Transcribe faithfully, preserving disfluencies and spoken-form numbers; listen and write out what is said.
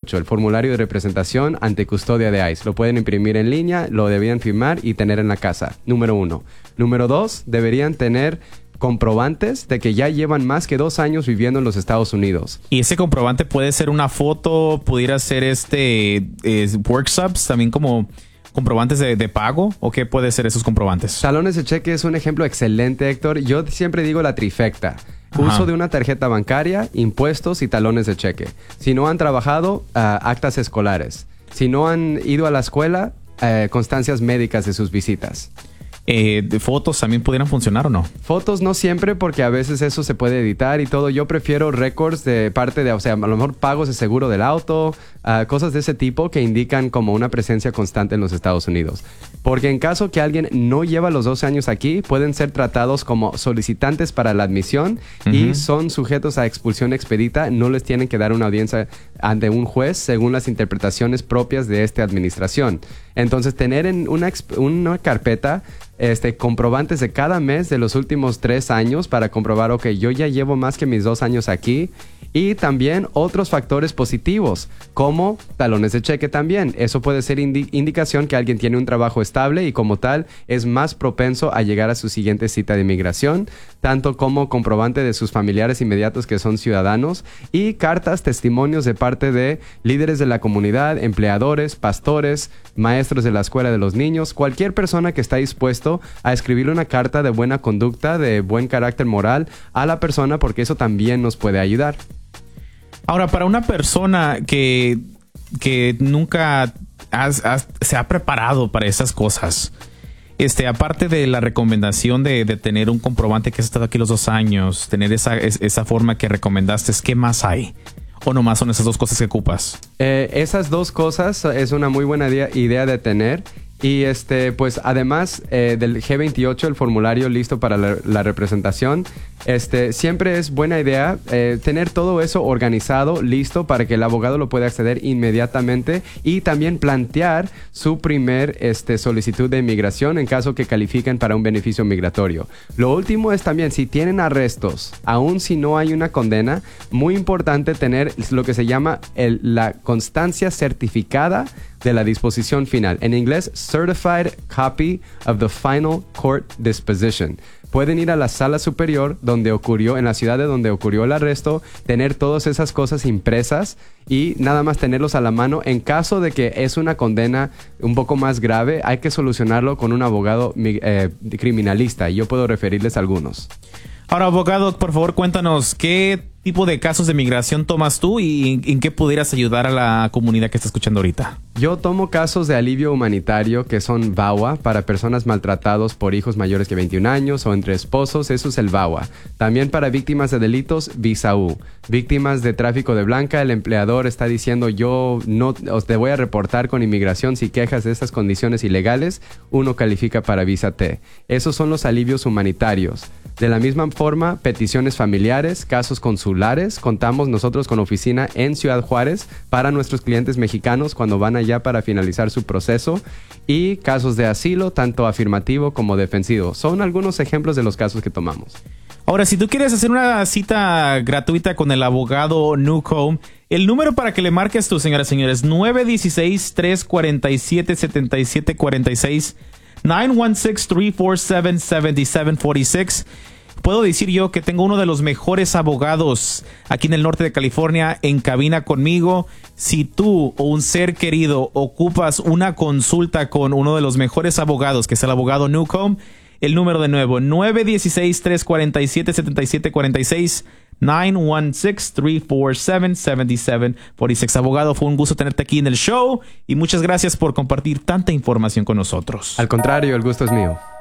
veintiocho, el formulario de representación ante custodia de ICE. Lo pueden imprimir en línea, lo debían firmar y tener en la casa. Número uno. Número dos, deberían tener comprobantes de que ya llevan más que dos años viviendo en los Estados Unidos. Y ese comprobante puede ser una foto, pudiera ser este eh, work subs, también como comprobantes de, de pago, ¿o qué puede ser esos comprobantes? Talones de cheque es un ejemplo excelente, Héctor. Yo siempre digo la trifecta. Ajá. Uso de una tarjeta bancaria, impuestos y talones de cheque. Si no han trabajado, uh, actas escolares. Si no han ido a la escuela, uh, constancias médicas de sus visitas. Eh, ¿de fotos también pudieran funcionar o no? Fotos no siempre, porque a veces eso se puede editar y todo. Yo prefiero récords de parte de, o sea, a lo mejor pagos de seguro del auto, uh, cosas de ese tipo que indican como una presencia constante en los Estados Unidos. Porque en caso que alguien no lleva los doce años aquí, pueden ser tratados como solicitantes para la admisión uh-huh. y son sujetos a expulsión expedita. No les tienen que dar una audiencia ante un juez según las interpretaciones propias de esta administración. Entonces, tener en una, una carpeta este, comprobantes de cada mes de los últimos tres años para comprobar, ok, yo ya llevo más que mis dos años aquí. Y también otros factores positivos, como talones de cheque también. Eso puede ser indi- indicación que alguien tiene un trabajo estable y como tal es más propenso a llegar a su siguiente cita de inmigración, tanto como comprobante de sus familiares inmediatos que son ciudadanos y cartas, testimonios de parte de líderes de la comunidad, empleadores, pastores, maestros de la escuela de los niños, cualquier persona que está dispuesto a escribirle una carta de buena conducta, de buen carácter moral a la persona, porque eso también nos puede ayudar. Ahora, para una persona que, que nunca has, has, se ha preparado para esas cosas, este, aparte de la recomendación de, de tener un comprobante que has estado aquí los dos años, tener esa, esa forma que recomendaste, ¿qué más hay? ¿O nomás son esas dos cosas que ocupas? Eh, esas dos cosas es una muy buena idea, idea de tener. Y este, pues además eh, del G veintiocho, el formulario listo para la, la representación, este, siempre es buena idea eh, tener todo eso organizado, listo para que el abogado lo pueda acceder inmediatamente y también plantear su primer este, solicitud de inmigración en caso que califiquen para un beneficio migratorio. Lo último es también, si tienen arrestos, aun si no hay una condena, muy importante tener lo que se llama el, la constancia certificada de la disposición final. En inglés, Certified Copy of the Final Court Disposition. Pueden ir a la sala superior donde ocurrió, en la ciudad de donde ocurrió el arresto, tener todas esas cosas impresas y nada más tenerlos a la mano. En caso de que es una condena un poco más grave, hay que solucionarlo con un abogado eh, criminalista y yo puedo referirles a algunos. Ahora, abogado, por favor, cuéntanos, ¿qué tipo de casos de migración tomas tú y en qué pudieras ayudar a la comunidad que está escuchando ahorita? Yo tomo casos de alivio humanitario que son V A W A para personas maltratados por hijos mayores que veintiún años o entre esposos, eso es el V A W A. También para víctimas de delitos, Visa U. Víctimas de tráfico de blanca, el empleador está diciendo yo no os te voy a reportar con inmigración si quejas de estas condiciones ilegales, uno califica para Visa T. Esos son los alivios humanitarios. De la misma forma, peticiones familiares, casos consulares, contamos nosotros con oficina en Ciudad Juárez para nuestros clientes mexicanos cuando van allá para finalizar su proceso, y casos de asilo, tanto afirmativo como defensivo. Son algunos ejemplos de los casos que tomamos. Ahora, si tú quieres hacer una cita gratuita con el abogado Newcomb, el número para que le marques tú, señoras y señores, nueve uno seis, tres cuatro siete, siete siete cuatro seis, nueve uno seis, tres cuatro siete, siete siete cuatro seis. Puedo decir yo que tengo uno de los mejores abogados aquí en el norte de California en cabina conmigo. Si tú o un ser querido ocupas una consulta con uno de los mejores abogados, que es el abogado Newcomb, el número de nuevo, nueve uno seis, tres cuatro siete, siete siete cuatro seis, nueve uno seis, tres cuatro siete, siete siete cuatro seis. Abogado, fue un gusto tenerte aquí en el show y muchas gracias por compartir tanta información con nosotros. Al contrario, el gusto es mío.